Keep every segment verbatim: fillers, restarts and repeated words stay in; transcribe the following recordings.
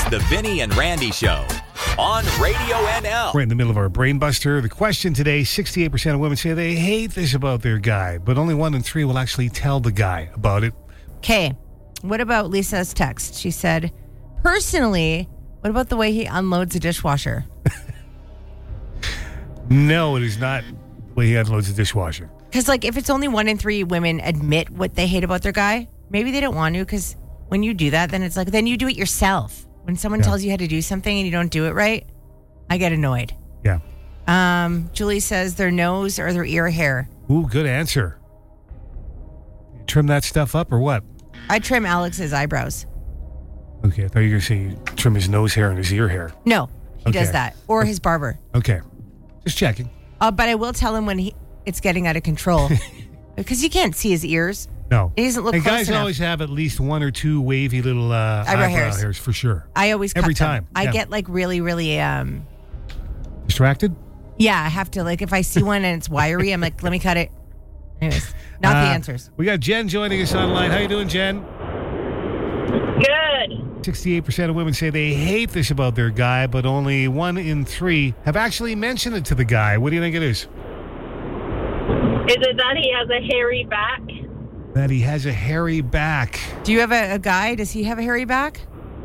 It's the Vinny and Randy Show on Radio N L. We're in the middle of our Brain Buster. The question today, sixty-eight percent of women say they hate this about their guy, but only one in three will actually tell the guy about it. Okay, what about Lisa's text? She said, personally, what about the way he unloads a dishwasher? No, it is not the way he unloads the dishwasher. Because, like, if it's only one in three women admit what they hate about their guy, maybe they don't want to, because when you do that, then it's like, then you do it yourself. When someone Yeah. tells you how to do something and you don't do it right, I get annoyed. Yeah. Um, Julie says their nose or their ear hair. Ooh, good answer. You trim that stuff up or what? I trim Alex's eyebrows. Okay, I thought you were going to say you trim his nose hair and his ear hair. No, he Okay. does that. Or his barber. Okay. Just checking. Uh, but I will tell him when he it's getting out of control. Because you can't see his ears. No. He doesn't look and close guys enough. always have at least one or two wavy little uh, Eyebrow eyebrow hairs. for sure. I always cut Every them. time. I Yeah. get like really, really, um, Distracted? yeah, I have to, like, if I see one and it's wiry, I'm like, let me cut it. Anyways, not the Uh, answers. We got Jen joining us online. How you doing, Jen? Good. sixty-eight percent of women say they hate this about their guy, but only one in three have actually mentioned it to the guy. What do you think it is? Is it that he has a hairy back? That he has a hairy back. Do you have a, a guy? Does he have a hairy back?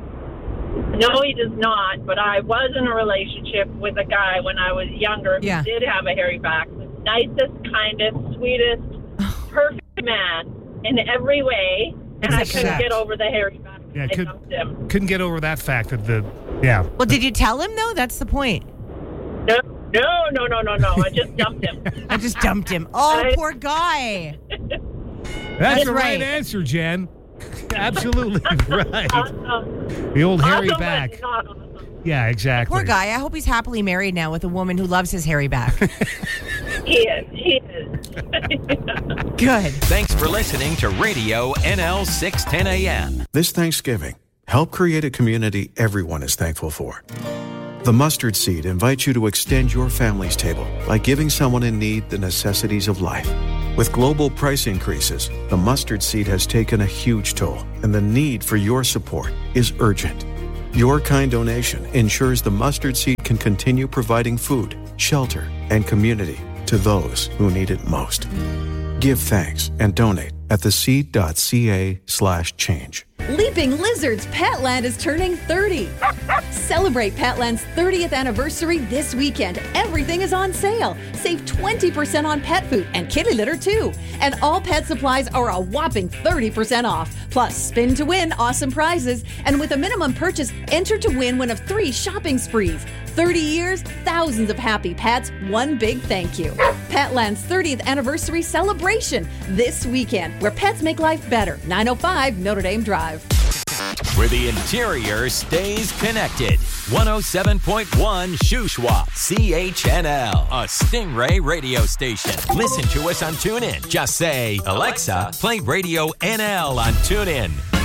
No, he does not. But I was in a relationship with a guy when I was younger who Yeah. did have a hairy back. The nicest, kindest, sweetest, perfect man in every way. And I Except couldn't that. get over the hairy back. Yeah, I could- dumped him. Couldn't get over that fact that the, yeah. Well, did you tell him, though? That's the point. No, no, no, no, no, no. I just dumped him. I just dumped him. Oh, I- poor guy. That's, That's the right right. answer, Jen. Absolutely right. Awesome. The old hairy Awesome, back. but not awesome. Yeah, exactly. Poor guy. I hope he's happily married now with a woman who loves his hairy back. He is. He is. Good. Thanks for listening to Radio N L six ten A M. This Thanksgiving, help create a community everyone is thankful for. The Mustard Seed invites you to extend your family's table by giving someone in need the necessities of life. With global price increases, the Mustard Seed has taken a huge toll, and the need for your support is urgent. Your kind donation ensures the Mustard Seed can continue providing food, shelter, and community to those who need it most. Give thanks and donate at theseed.ca slash change. Leaping Lizards Petland is turning thirty. Celebrate Petland's thirtieth anniversary this weekend. Everything is on sale. Save twenty percent on pet food and kitty litter too. And all pet supplies are a whopping thirty percent off. Plus, spin to win awesome prizes. And with a minimum purchase, enter to win one of three shopping sprees. thirty years, thousands of happy pets, one big thank you. Petland's thirtieth anniversary celebration this weekend, where pets make life better. nine oh five Notre Dame Drive. Where the interior stays connected. one oh seven point one Shuswap, C H N L, a Stingray radio station. Listen to us on TuneIn. Just say, Alexa, play Radio N L on TuneIn.